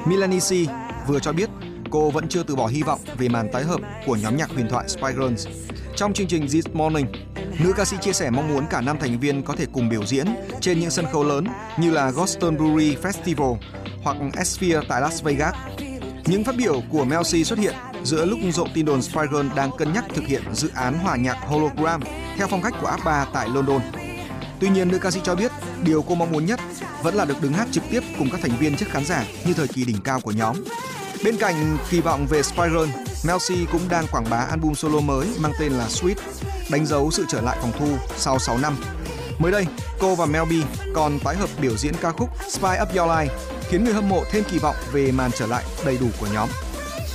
Melanie C vừa cho biết cô vẫn chưa từ bỏ hy vọng về màn tái hợp của nhóm nhạc huyền thoại Spice Girls. Trong chương trình This Morning, nữ ca sĩ chia sẻ mong muốn cả 5 thành viên có thể cùng biểu diễn trên những sân khấu lớn như là Glastonbury Festival hoặc Sphere tại Las Vegas. Những phát biểu của Mel C xuất hiện giữa lúc rộ tin đồn Spice Girls đang cân nhắc thực hiện dự án hòa nhạc hologram theo phong cách của ABBA tại London. Tuy nhiên, nữ ca sĩ cho biết điều cô mong muốn nhất vẫn là được đứng hát trực tiếp cùng các thành viên trước khán giả như thời kỳ đỉnh cao của nhóm. Bên cạnh kỳ vọng về Spice Girls, Mel C cũng đang quảng bá album solo mới mang tên là Sweet, đánh dấu sự trở lại phòng thu sau 6 năm. Mới đây, cô và Mel B còn tái hợp biểu diễn ca khúc Spice Up Your Life, khiến người hâm mộ thêm kỳ vọng về màn trở lại đầy đủ của nhóm.